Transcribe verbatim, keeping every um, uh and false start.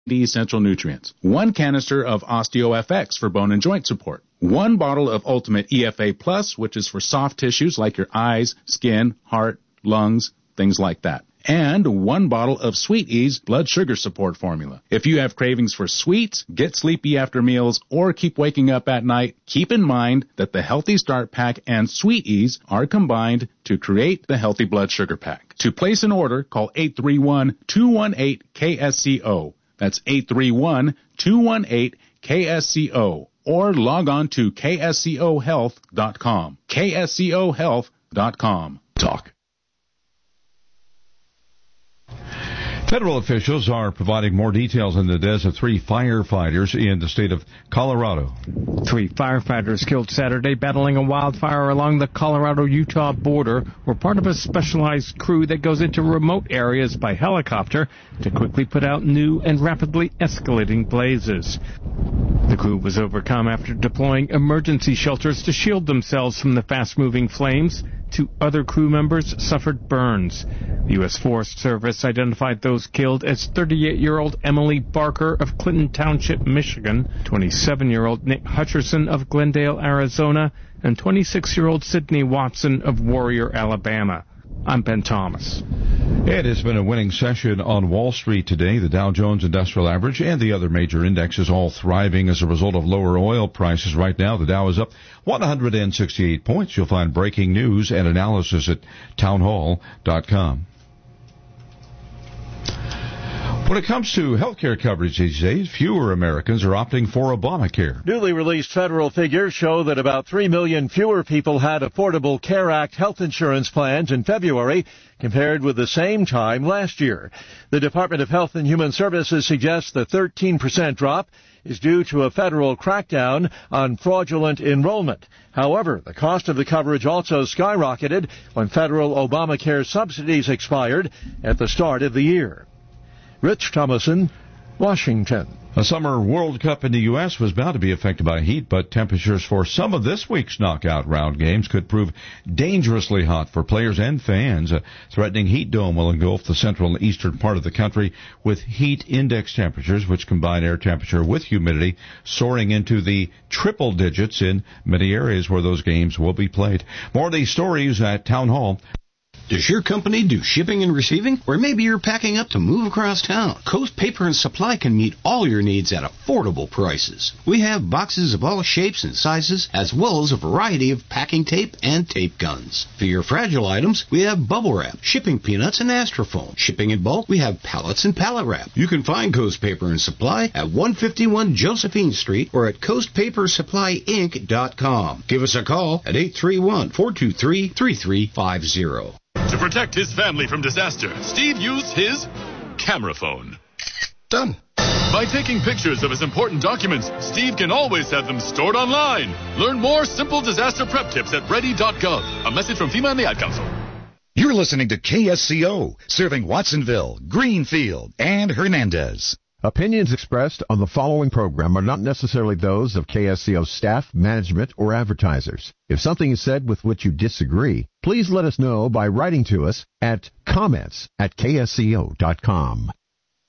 the essential nutrients, one canister of OsteoFX for bone and joint support, one bottle of Ultimate E F A Plus, which is for soft tissues like your eyes, skin, heart, lungs, things like that, and one bottle of Sweet Ease blood sugar support formula. If you have cravings for sweets, get sleepy after meals, or keep waking up at night, keep in mind that the Healthy Start Pack and Sweet Ease are combined to create the Healthy Blood Sugar Pack. To place an order, call eight three one, two one eight, K S C O. That's eight three one, two one eight, K S C O. Or log on to K S C O health dot com. K S C O health dot com. Talk. Federal officials are providing more details on the deaths of three firefighters in the state of Colorado. Three firefighters killed Saturday battling a wildfire along the Colorado-Utah border were part of a specialized crew that goes into remote areas by helicopter to quickly put out new and rapidly escalating blazes. The crew was overcome after deploying emergency shelters to shield themselves from the fast-moving flames. Two other crew members suffered burns. The U S Forest Service identified those killed as thirty-eight-year-old Emily Barker of Clinton Township, Michigan, twenty-seven-year-old Nick Hutcherson of Glendale, Arizona, and twenty-six-year-old Sydney Watson of Warrior, Alabama. I'm Ben Thomas. It has been a winning session on Wall Street today. The Dow Jones Industrial Average and the other major indexes all thriving as a result of lower oil prices. Right now, the Dow is up one hundred sixty-eight points. You'll find breaking news and analysis at townhall dot com. When it comes to healthcare coverage these days, fewer Americans are opting for Obamacare. Newly released federal figures show that about three million fewer people had Affordable Care Act health insurance plans in February compared with the same time last year. The Department of Health and Human Services suggests the thirteen percent drop is due to a federal crackdown on fraudulent enrollment. However, the cost of the coverage also skyrocketed when federal Obamacare subsidies expired at the start of the year. Rich Thomason, Washington. A summer World Cup in the U S was bound to be affected by heat, but temperatures for some of this week's knockout round games could prove dangerously hot for players and fans. A threatening heat dome will engulf the central and eastern part of the country with heat index temperatures, which combine air temperature with humidity, soaring into the triple digits in many areas where those games will be played. More of these stories at Town Hall. Does your company do shipping and receiving? Or maybe you're packing up to move across town. Coast Paper and Supply can meet all your needs at affordable prices. We have boxes of all shapes and sizes, as well as a variety of packing tape and tape guns. For your fragile items, we have bubble wrap, shipping peanuts, and astrofoam. Shipping in bulk, we have pallets and pallet wrap. You can find Coast Paper and Supply at one fifty-one Josephine Street or at coast paper supply inc dot com. Give us a call at eight three one, four two three, three three five zero. To protect his family from disaster, Steve used his camera phone. Done. By taking pictures of his important documents, Steve can always have them stored online. Learn more simple disaster prep tips at ready dot gov. A message from FEMA and the Ad Council. You're listening to K S C O, serving Watsonville, Greenfield, and Hernandez. Opinions expressed on the following program are not necessarily those of K S C O staff, management, or advertisers. If something is said with which you disagree, please let us know by writing to us at comments at K S C O dot com.